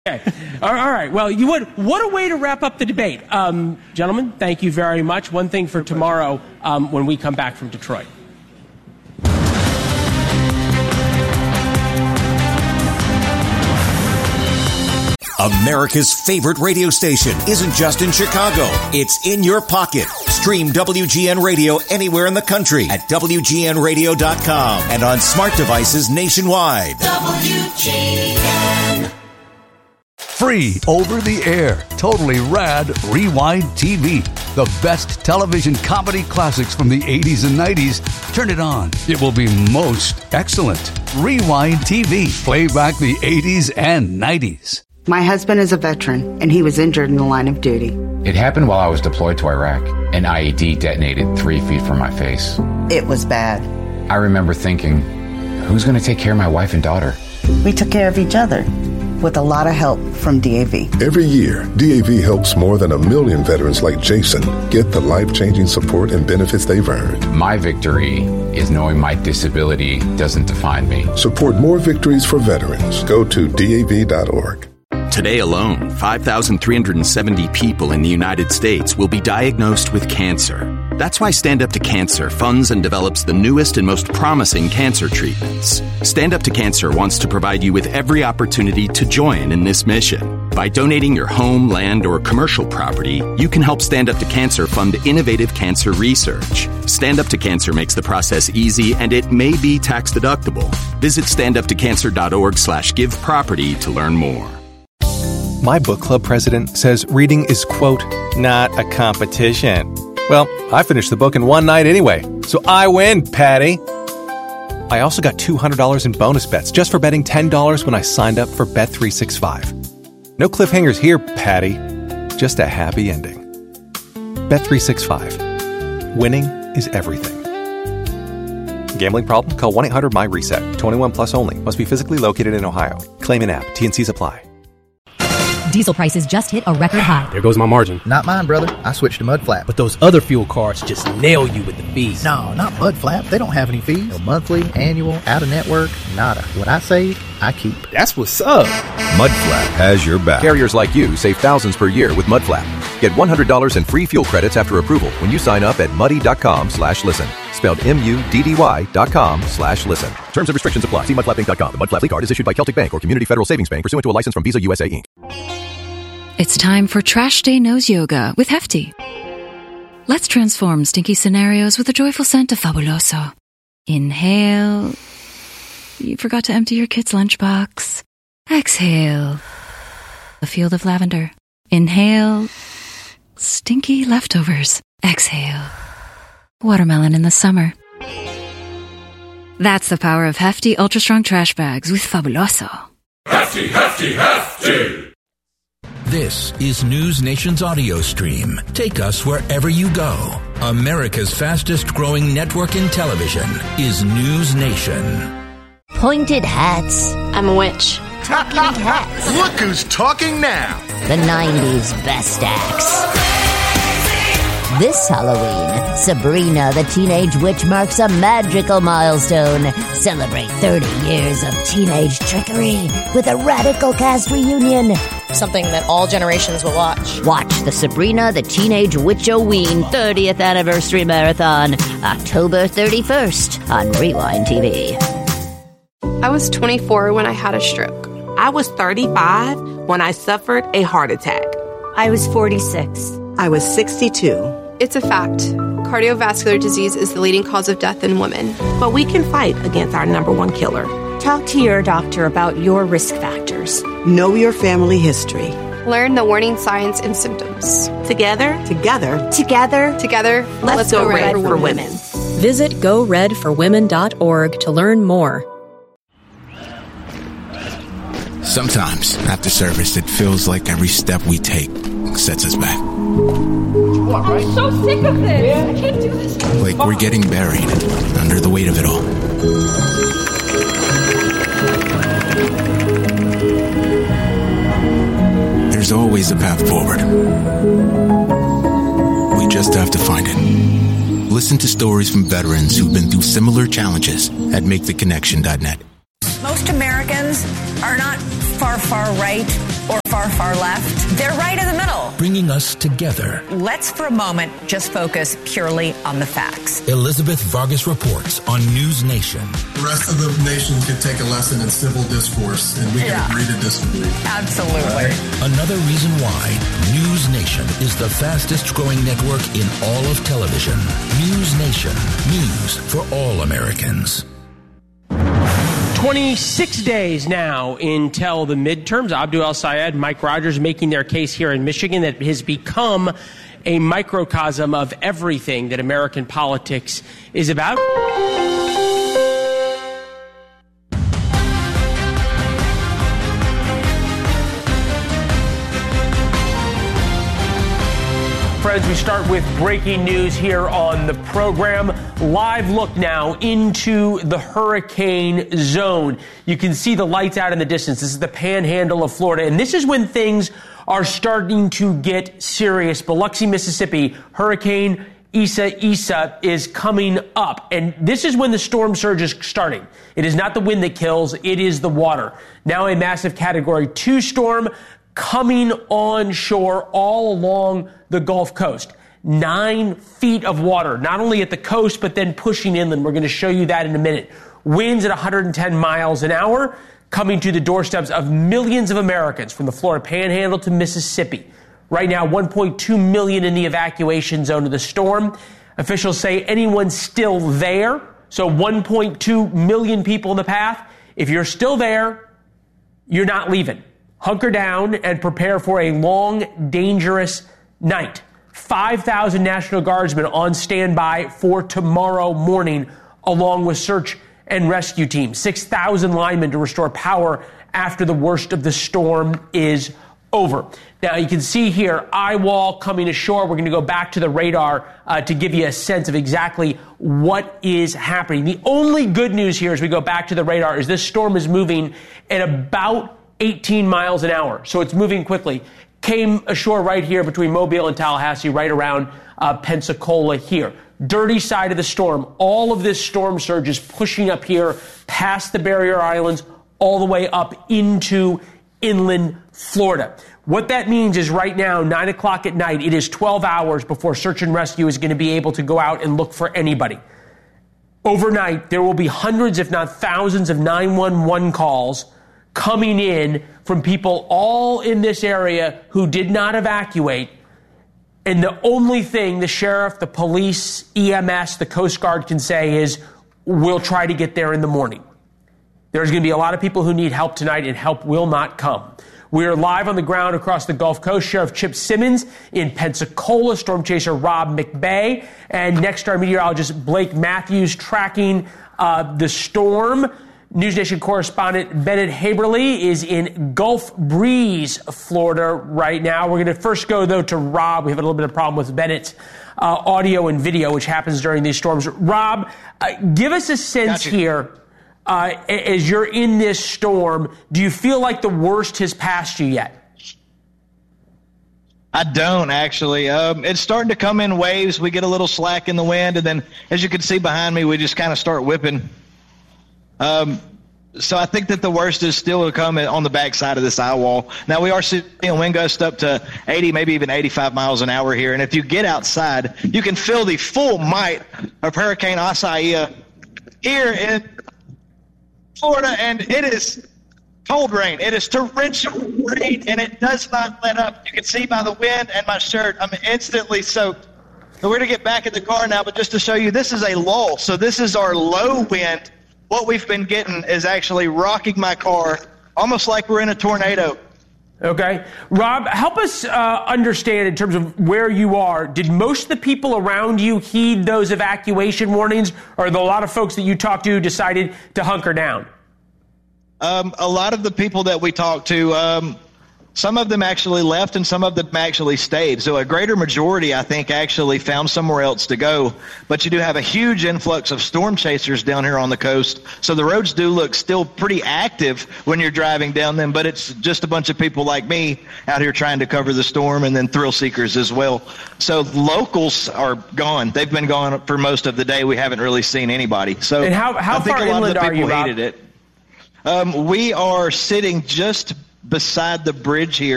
Okay. All right. Well, what a way to wrap up the debate. Gentlemen, thank you very much. One thing for tomorrow when we come back from Detroit. America's favorite radio station isn't just in Chicago. It's in your pocket. Stream WGN Radio anywhere in the country at WGNradio.com and on smart devices nationwide. WGN. Free over the air, totally rad Rewind TV. The best television comedy classics from the 80s and 90s. Turn it on. It will be most excellent. Rewind TV. Play back the 80s and 90s. My husband is a veteran, and he was injured in the line of duty. It happened while I was deployed to Iraq. An IED detonated 3 feet from my face. It was bad. I remember thinking, who's going to take care of my wife and daughter? We took care of each other with a lot of help from DAV. Every year, DAV helps more than 1 million veterans like Jason get the life-changing support and benefits they've earned. My victory is knowing my disability doesn't define me. Support more victories for veterans. Go to DAV.org. Today alone, 5,370 people in the United States will be diagnosed with cancer. That's why Stand Up to Cancer funds and develops the newest and most promising cancer treatments. Stand Up to Cancer wants to provide you with every opportunity to join in this mission. By donating your home, land, or commercial property, you can help Stand Up to Cancer fund innovative cancer research. Stand Up to Cancer makes the process easy, and it may be tax deductible. Visit standuptocancer.org/giveproperty to learn more. My book club president says reading is, quote, not a competition. Well, I finished the book in one night anyway, so I win, Patty. I also got $200 in bonus bets just for betting $10 when I signed up for Bet365. No cliffhangers here, Patty. Just a happy ending. Bet365. Winning is everything. Gambling problem? Call 1-800-MY-RESET. 21 plus only. Must be physically located in Ohio. Claim in app. T&Cs apply. Diesel prices just hit a record high. There goes my margin. Not mine, brother. I switched to Mudflap. But those other fuel cards just nail you with the fees. No, not Mudflap. They don't have any fees. No monthly, annual, out-of-network, nada. What I save, I keep. That's what's up. Mudflap has your back. Carriers like you save thousands per year with Mudflap. Get $100 in free fuel credits after approval when you sign up at muddy.com/listen. Spelled MUDDY.com/listen. Terms and restrictions apply. See mudflapinc.com. The Mudflap card is issued by Celtic Bank or Community Federal Savings Bank pursuant to a license from Visa USA Inc. It's time for Trash Day Nose Yoga with Hefty. Let's transform stinky scenarios with a joyful scent of Fabuloso. Inhale. You forgot to empty your kid's lunchbox. Exhale. A field of lavender. Inhale. Stinky leftovers. Exhale. Watermelon in the summer. That's the power of Hefty Ultra Strong Trash Bags with Fabuloso. Hefty, Hefty, Hefty! This is News Nation's audio stream. Take us wherever you go. America's fastest growing network in television is News Nation. Pointed hats. I'm a witch. Talking hats. Look who's talking now. The 90s best acts. This Halloween, Sabrina the Teenage Witch marks a magical milestone. Celebrate 30 years of teenage trickery with a radical cast reunion. Something that all generations will watch. Watch the Sabrina the Teenage Witch-O-Ween 30th Anniversary Marathon, October 31st on Rewind TV. I was 24 when I had a stroke. I was 35 when I suffered a heart attack. I was 46. I was 62. It's a fact. Cardiovascular disease is the leading cause of death in women. But we can fight against our number one killer. Talk to your doctor about your risk factors. Know your family history. Learn the warning signs and symptoms. Together, let's go Red for Women. Visit GoRedForWomen.org to learn more. Sometimes, after service, it feels like every step we take sets us back. I'm so sick of this. I can't do this. Like we're getting buried under the weight of it all. There's always a path forward. We just have to find it. Listen to stories from veterans who've been through similar challenges at MakeTheConnection.net. Most Americans are not far, far right or far, far left. They're right in the middle. Bringing us together. Let's for a moment just focus purely on the facts. Elizabeth Vargas reports on News Nation. The rest of the nation could take a lesson in civil discourse, and we can agree to disagree. Absolutely. Right? Another reason why News Nation is the fastest growing network in all of television. News Nation. News for all Americans. 26 days now until the midterms. Abdul El-Sayed, Mike Rogers making their case here in Michigan that has become a microcosm of everything that American politics is about. Friends, we start with breaking news here on the program. Live look now into the hurricane zone. You can see the lights out in the distance. This is the panhandle of Florida, and this is when things are starting to get serious. Biloxi, Mississippi, Hurricane Isa is coming up, and this is when the storm surge is starting. It is not the wind that kills, it is the water. Now a massive Category 2 storm coming on shore all along the Gulf Coast. 9 feet of water, not only at the coast, but then pushing inland. We're going to show you that in a minute. Winds at 110 miles an hour coming to the doorsteps of millions of Americans from the Florida Panhandle to Mississippi. Right now, 1.2 million in the evacuation zone of the storm. Officials say anyone still there, so 1.2 million people in the path. If you're still there, you're not leaving. Hunker down and prepare for a long, dangerous night. 5,000 National Guardsmen on standby for tomorrow morning, along with search and rescue teams. 6,000 linemen to restore power after the worst of the storm is over. Now, you can see here, eye wall coming ashore. We're going to go back to the radar to give you a sense of exactly what is happening. The only good news here as we go back to the radar is this storm is moving at about 18 miles an hour, so it's moving quickly. Came ashore right here between Mobile and Tallahassee, right around Pensacola here. Dirty side of the storm. All of this storm surge is pushing up here past the barrier islands all the way up into inland Florida. What that means is right now, 9 o'clock at night, it is 12 hours before search and rescue is going to be able to go out and look for anybody. Overnight, there will be hundreds, if not thousands, of 911 calls coming in from people all in this area who did not evacuate. And the only thing the sheriff, the police, EMS, the Coast Guard can say is, we'll try to get there in the morning. There's going to be a lot of people who need help tonight, and help will not come. We are live on the ground across the Gulf Coast. Sheriff Chip Simmons in Pensacola, storm chaser Rob McBay, and next our meteorologist Blake Matthews tracking the storm. News Nation correspondent Bennett Haberly is in Gulf Breeze, Florida right now. We're going to first go, though, to Rob. We have a little bit of problem with Bennett's audio and video, which happens during these storms. Rob, give us a sense here. As you're in this storm, do you feel like the worst has passed you yet? I don't, actually. It's starting to come in waves. We get a little slack in the wind, and then, as you can see behind me, we just kind of start whipping. So I think that the worst is still to come on the backside of this eye wall. Now, we are seeing wind gusts up to 80, maybe even 85 miles an hour here. And if you get outside, you can feel the full might of Hurricane Isaiah here in Florida. And it is cold rain. It is torrential rain, and it does not let up. You can see by the wind and my shirt, I'm instantly soaked. So we're going to get back in the car now, but just to show you, this is a lull. So this is our low wind. What we've been getting is actually rocking my car, almost like we're in a tornado. Okay. Rob, help us understand in terms of where you are. Did most of the people around you heed those evacuation warnings, or a lot of folks that you talked to decided to hunker down? A lot of the people that we talked to, some of them actually left and some of them actually stayed. So a greater majority, I think, actually found somewhere else to go. But you do have a huge influx of storm chasers down here on the coast. So the roads do look still pretty active when you're driving down them. But it's just a bunch of people like me out here trying to cover the storm, and then thrill seekers as well. So locals are gone. They've been gone for most of the day. We haven't really seen anybody. So and how I think far a lot inland of the people are you, Rob? hated it. We are sitting just beside the bridge here.